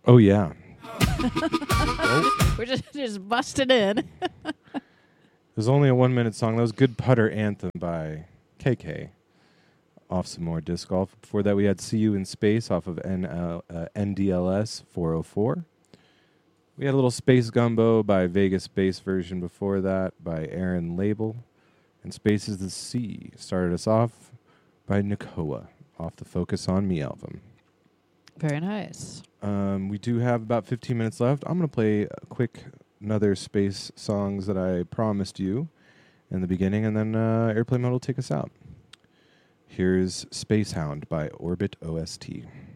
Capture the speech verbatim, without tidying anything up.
Oh, yeah. We're just, just busting in. It was only a one-minute song. That was Good Putter Anthem by K K. Off some more disc golf. Before that, we had See You in Space off of N L, uh, N D L S four oh four. We had a little Space Gumbo by Vegas Space version before that by Aaron Label. And Space is the Sea started us off by Nakoa off the Focus on Me album. Very nice. Um, we do have about fifteen minutes left. I'm going to play a quick another Space songs that I promised you in the beginning, and then uh, Airplane Mode will take us out. Here's Space Hound by Orbit O S T.